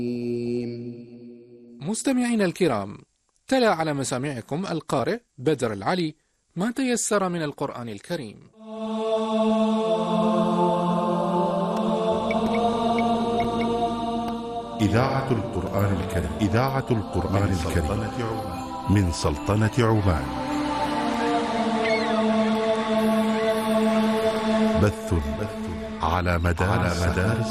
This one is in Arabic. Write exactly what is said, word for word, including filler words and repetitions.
مستمعينا الكرام، تلا على مسامعكم القارئ بدر العلي ما تيسر من القرآن الكريم. إذاعة القرآن الكريم إذاعة القرآن الكريم من سلطنة عمان. بث على مدار